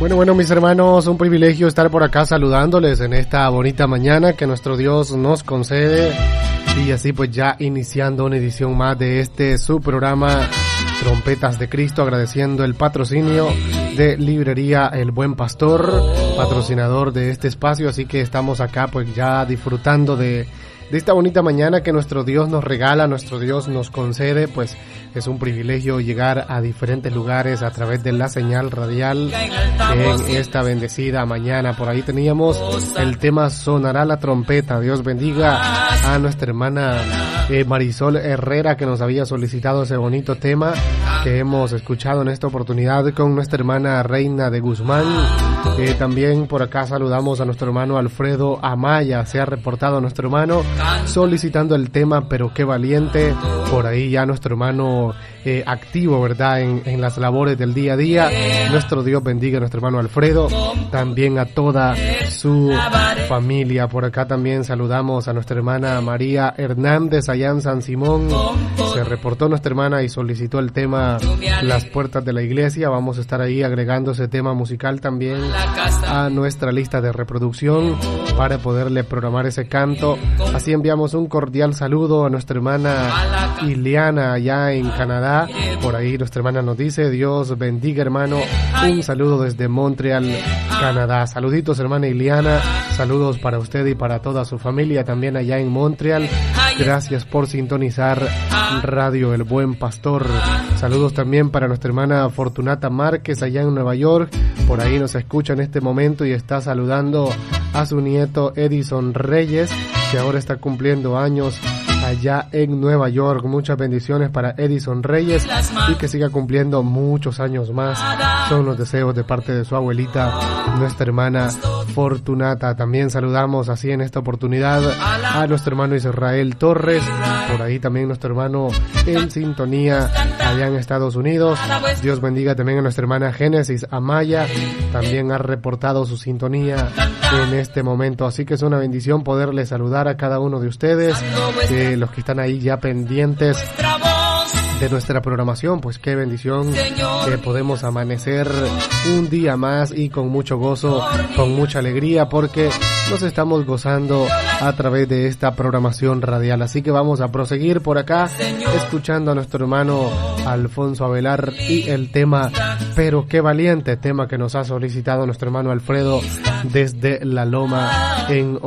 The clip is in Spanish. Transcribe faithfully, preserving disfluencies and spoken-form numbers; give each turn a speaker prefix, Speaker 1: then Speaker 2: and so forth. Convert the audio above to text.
Speaker 1: Bueno, bueno, mis hermanos, un privilegio estar por acá saludándoles en esta bonita mañana que nuestro Dios nos concede. Y así pues ya iniciando una edición más de este su programa Trompetas de Cristo, agradeciendo el patrocinio de Librería El Buen Pastor, patrocinador de este espacio. Así que estamos acá pues ya disfrutando de, de esta bonita mañana que nuestro Dios nos regala, nuestro Dios nos concede. Pues es un privilegio llegar a diferentes lugares a través de la señal radial en esta bendecida mañana. Por ahí teníamos el tema Sonará la Trompeta. Dios bendiga a nuestra hermana eh, Marisol Herrera, que nos había solicitado ese bonito tema que hemos escuchado en esta oportunidad con nuestra hermana Reina de Guzmán. Eh, también por acá saludamos a nuestro hermano Alfredo Amaya. Se ha reportado a nuestro hermano solicitando el tema Pero Qué Valiente. Por ahí ya nuestro hermano eh, activo, ¿verdad? En, en las labores del día a día. Nuestro Dios bendiga a nuestro hermano Alfredo. También a toda su familia. Por acá también saludamos a nuestra hermana María Hernández allá en San Simón. Se reportó nuestra hermana y solicitó el tema Las Puertas de la Iglesia. Vamos a estar ahí agregando ese tema musical también a nuestra lista de reproducción para poderle programar ese canto. Así enviamos un cordial saludo a nuestra hermana Ileana allá en Canadá. Por ahí nuestra hermana nos dice: Dios bendiga, hermano. Un saludo desde Montreal, Canadá. Saluditos, hermana Ileana. Saludos para usted y para toda su familia también allá en Montreal. Gracias por sintonizar Radio El Buen Pastor. Saludos también para nuestra hermana Fortunata Márquez allá en Nueva York. Por ahí nos escucha en este momento y está saludando a su nieto Edison Reyes, que ahora está cumpliendo años allá en Nueva York. Muchas bendiciones para Edison Reyes y que siga cumpliendo muchos años más. Son los deseos de parte de su abuelita, nuestra hermana Fortunata. También saludamos así en esta oportunidad a nuestro hermano Israel Torres. Por ahí también nuestro hermano en sintonía allá en Estados Unidos. Dios bendiga también a nuestra hermana Génesis Amaya. También ha reportado su sintonía en este momento. Así que es una bendición poderle saludar a cada uno de ustedes. Eh, los que están ahí ya pendientes de nuestra programación, pues qué bendición que podemos amanecer un día más y con mucho gozo, con mucha alegría, porque nos estamos gozando a través de esta programación radial. Así que vamos a proseguir por acá escuchando a nuestro hermano Alfonso Avelar y el tema Pero Qué Valiente, tema que nos ha solicitado nuestro hermano Alfredo desde La Loma en